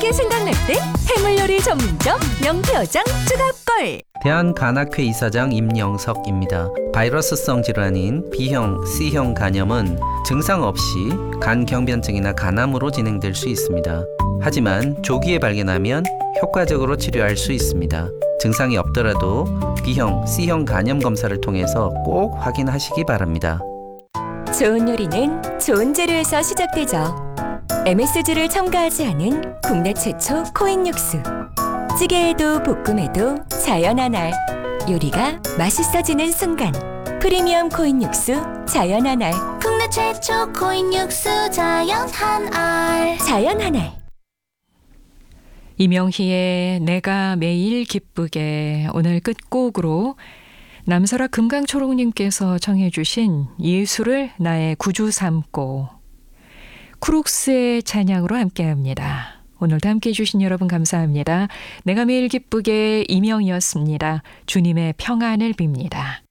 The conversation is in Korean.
해물이 생각날 때 해물요리 전문점 명태어장 쭈갑걸. 대한간학회 이사장 임영석입니다. 바이러스성 질환인 B형, C형 간염은 증상 없이 간경변증이나 간암으로 진행될 수 있습니다. 하지만 조기에 발견하면 효과적으로 치료할 수 있습니다. 증상이 없더라도 B형, C형 간염 검사를 통해서 꼭 확인하시기 바랍니다. 좋은 요리는 좋은 재료에서 시작되죠. MSG를 첨가하지 않은 국내 최초 코인 육수. 찌개에도 볶음에도 자연 한알. 요리가 맛있어지는 순간. 프리미엄 코인 육수 자연 한알. 국내 최초 코인 육수 자연 한알. 자연 한알. 이명희의 내가 매일 기쁘게 오늘 끝곡으로 남설아 금강초록님께서 청해 주신 예수를 나의 구주 삼고 크룩스의 찬양으로 함께합니다. 오늘도 함께해 주신 여러분 감사합니다. 내가 매일 기쁘게 이명희였습니다. 주님의 평안을 빕니다.